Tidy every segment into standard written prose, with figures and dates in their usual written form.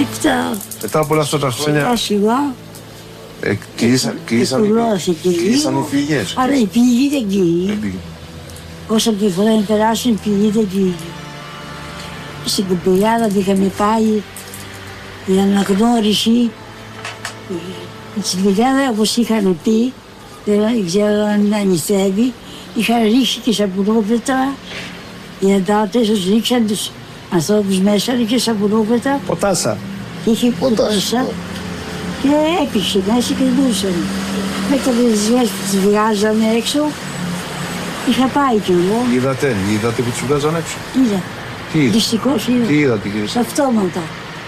Αυτά. Μετά από όλα αυτά τα χρόνια. Άσχημα. Κλείσαν οι πηγές. Άρα η πηγή δεν καίγει. Όσο και φορά να περάσουν, η πηγή δεν καίγει. Στην Κουπηλιάδα είχαμε πάει για αναγνώριση. Στην Κουπηλιάδα, όπως είχαν πει, δεν ξέρω αν αληθεύει, είχαν ρίξει και σαπουνόπετρα. Οι εντάτες τους ρίξαν τους ανθρώπους μέσα και σαπουνόπετρα. Ποτάσα. Και είχε ποτάσα και έπιξε μέσα και δούσαν. Μετά τις δουλειές που τις βγάζανε έξω, είχα πάει κι εγώ. Είδατε που τους βγάζανε έξω. Είδα. Δυστυχώς είδα. Τι είδατε κύριε? Τα αυτόματα.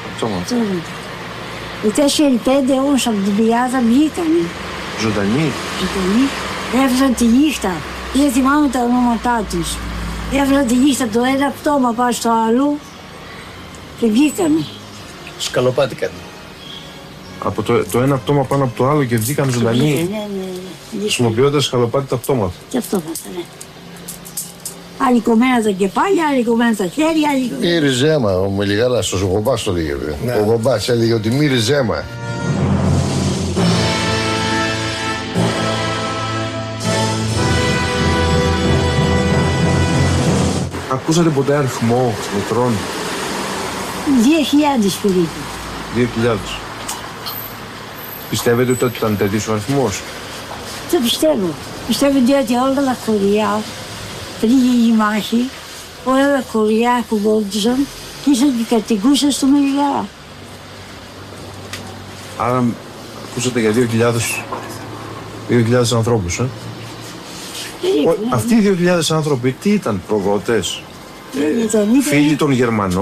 Οι 4-5 όμως από την πηγάδα βγήκανε. Ζωντανοί. Έφτασαν τη νύχτα. Δεν θυμάμαι τα ονόματά τους. Έφτασαν τη νύχτα το ένα πτώμα πάνω στο άλλο και βγήκανε. Σκαλοπάτηκαν. Από το ένα πτώμα πάνω από το άλλο και βγήκαν ζωντανοί. Ναι. Χρησιμοποιώντας σκαλοπάτι τα πτώματα. Και αυτόματα, ναι. Άλλοι κομμένα τα κεφάλια, άλλοι κομμένα τα χέρια, άλλοι κομμένα. Μύριζε αίμα, ο Μελιγάλας, ο Μπομπάς το έλεγε. Ναι. Ο Μπομπάς έλεγε ότι μύριζε αίμα. Ακούσατε ποτέ αριθμό νεκρών? 2.000 περίπου. 2.000. Πιστεύετε ότι ήταν τέτοιος ο αριθμός? Το πιστεύω. Πιστεύω ότι όλα τα χωριά, πριν γίνει η μάχη, όλα τα χωριά κουμπόντουσαν και ήσαν και κατοικούσαν στο Μελιγάλα. Άρα ακούσατε για 2.000 ανθρώπους, Αυτοί οι 2.000 άνθρωποι τι ήταν, προδότες? Δεν ήταν, Φίλοι των Γερμανών?